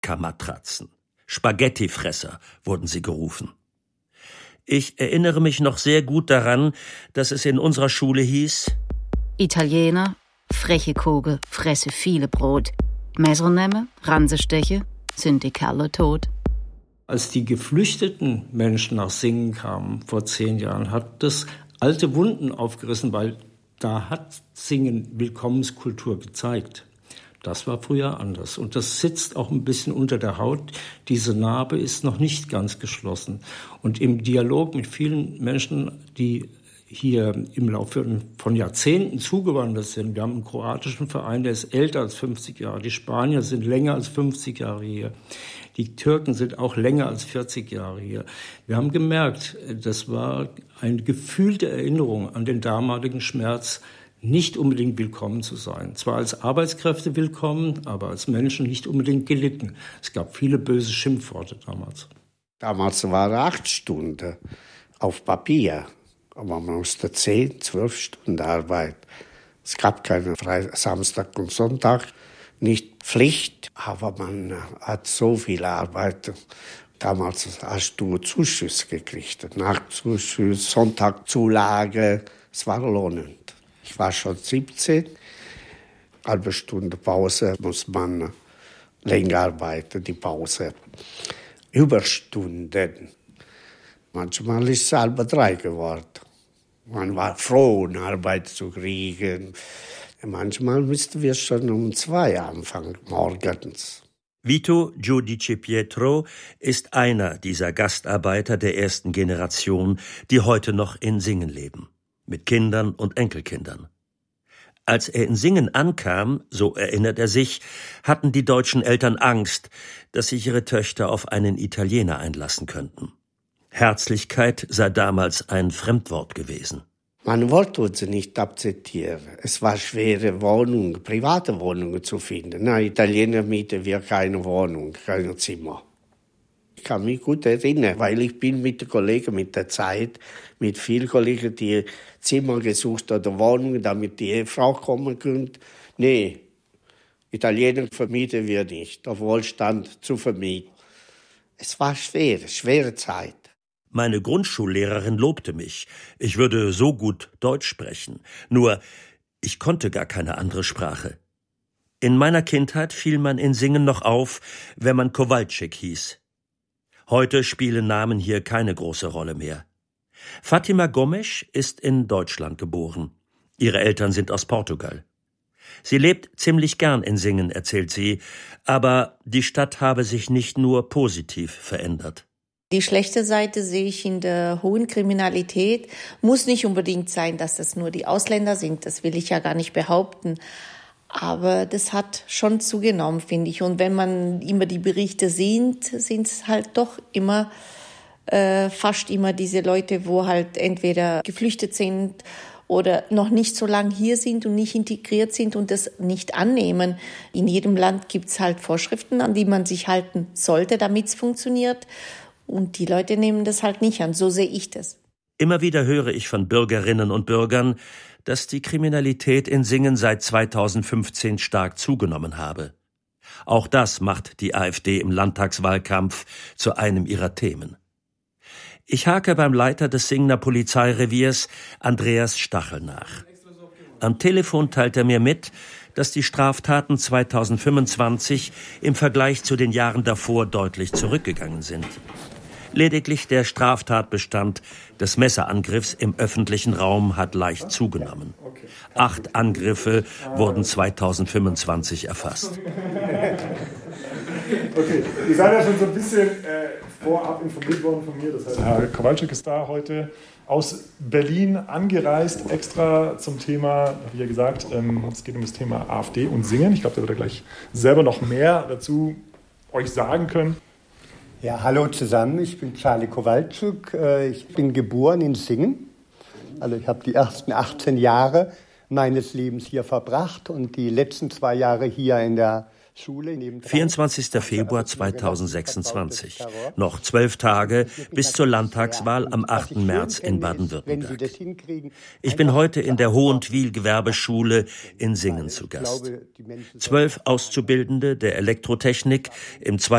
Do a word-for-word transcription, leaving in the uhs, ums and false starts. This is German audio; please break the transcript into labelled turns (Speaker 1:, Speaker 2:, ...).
Speaker 1: Wodka-Matratzen. Spaghettifresser wurden sie gerufen. Ich erinnere mich noch sehr gut daran, dass es in unserer Schule hieß:
Speaker 2: Italiener, freche Koge, fresse viele Brot. Messer nehmen, Ranse steche, sind die Kerle tot.
Speaker 3: Als die geflüchteten Menschen nach Singen kamen vor zehn Jahren, hat das alte Wunden aufgerissen, weil da hat Singen Willkommenskultur gezeigt. Das war früher anders. Und das sitzt auch ein bisschen unter der Haut. Diese Narbe ist noch nicht ganz geschlossen. Und im Dialog mit vielen Menschen, die hier im Laufe von Jahrzehnten zugewandert sind. Wir haben einen kroatischen Verein, der ist älter als fünfzig Jahre. Die Spanier sind länger als fünfzig Jahre hier. Die Türken sind auch länger als vierzig Jahre hier. Wir haben gemerkt, das war eine gefühlte Erinnerung an den damaligen Schmerz, nicht unbedingt willkommen zu sein. Zwar als Arbeitskräfte willkommen, aber als Menschen nicht unbedingt gelitten. Es gab viele böse Schimpfworte damals.
Speaker 4: Damals war acht Stunden auf Papier. Aber man musste zehn, zwölf Stunden arbeiten. Es gab keine Freitag, Samstag und Sonntag, nicht Pflicht, aber man hat so viel Arbeit. Damals hast du Zuschüsse gekriegt, Nachzuschuss, Sonntagzulage, es war lohnend. Ich war schon siebzehn, halbe Stunde Pause muss man länger arbeiten, die Pause. Überstunden. Manchmal ist es halb drei geworden. Man war froh, eine Arbeit zu kriegen. Manchmal müssten wir schon um zwei anfangen, morgens.
Speaker 1: Vito Giudice-Pietro ist einer dieser Gastarbeiter der ersten Generation, die heute noch in Singen leben, mit Kindern und Enkelkindern. Als er in Singen ankam, so erinnert er sich, hatten die deutschen Eltern Angst, dass sich ihre Töchter auf einen Italiener einlassen könnten. Herzlichkeit sei damals ein Fremdwort gewesen.
Speaker 4: Man wollte uns nicht akzeptieren. Es war schwere Wohnungen, private Wohnungen zu finden. Na, Italiener mieten wir keine Wohnung, kein Zimmer. Ich kann mich gut erinnern, weil ich bin mit den Kollegen mit der Zeit, mit vielen Kollegen, die Zimmer gesucht oder Wohnungen, damit die Ehefrau kommen könnte. Nee, Italiener vermieten wir nicht, auf Wohlstand zu vermieten. Es war schwer, schwere Zeit.
Speaker 1: Meine Grundschullehrerin lobte mich. Ich würde so gut Deutsch sprechen. Nur, ich konnte gar keine andere Sprache. In meiner Kindheit fiel man in Singen noch auf, wenn man Kowalczyk hieß. Heute spielen Namen hier keine große Rolle mehr. Fatima Gomes ist in Deutschland geboren. Ihre Eltern sind aus Portugal. Sie lebt ziemlich gern in Singen, erzählt sie, aber die Stadt habe sich nicht nur positiv verändert.
Speaker 5: Die schlechte Seite sehe ich in der hohen Kriminalität. Muss nicht unbedingt sein, dass das nur die Ausländer sind. Das will ich ja gar nicht behaupten. Aber das hat schon zugenommen, finde ich. Und wenn man immer die Berichte sieht, sind es halt doch immer, äh, fast immer diese Leute, wo halt entweder geflüchtet sind oder noch nicht so lange hier sind und nicht integriert sind und das nicht annehmen. In jedem Land gibt es halt Vorschriften, an die man sich halten sollte, damit es funktioniert. Und die Leute nehmen das halt nicht an. So sehe ich das.
Speaker 1: Immer wieder höre ich von Bürgerinnen und Bürgern, dass die Kriminalität in Singen seit zweitausendfünfzehn stark zugenommen habe. Auch das macht die AfD im Landtagswahlkampf zu einem ihrer Themen. Ich hake beim Leiter des Singener Polizeireviers, Andreas Stachel, nach. Am Telefon teilt er mir mit, dass die Straftaten zweitausendfünfundzwanzig im Vergleich zu den Jahren davor deutlich zurückgegangen sind. Lediglich der Straftatbestand des Messerangriffs im öffentlichen Raum hat leicht zugenommen. Acht Angriffe wurden zweitausendfünfundzwanzig erfasst.
Speaker 6: Okay, ihr seid ja schon so ein bisschen äh, vorab informiert worden von mir. Das heißt, Herr Kowalczyk ist da heute aus Berlin angereist, extra zum Thema, wie ja gesagt, ähm, es geht um das Thema AfD und Singen. Ich glaube, da wird er gleich selber noch mehr dazu euch sagen können.
Speaker 7: Ja, hallo zusammen, ich bin Charlie Kowalczyk. Ich bin geboren in Singen. Also ich habe die ersten achtzehn Jahre meines Lebens hier verbracht und die letzten zwei Jahre hier in der Schule.
Speaker 1: vierundzwanzigster Februar zweitausendsechsundzwanzig. Noch zwölf Tage bis zur Landtagswahl am achten März in Baden-Württemberg. Ich bin heute in der Hohentwiel-Gewerbeschule in Singen zu Gast. Zwölf Auszubildende der Elektrotechnik im